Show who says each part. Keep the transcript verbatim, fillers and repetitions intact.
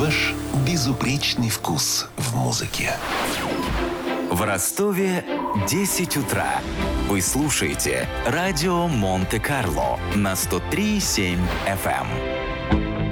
Speaker 1: ваш безупречный вкус в музыке.
Speaker 2: В Ростове десять утра. Вы слушаете радио Монте-Карло на сто три и семь эф эм.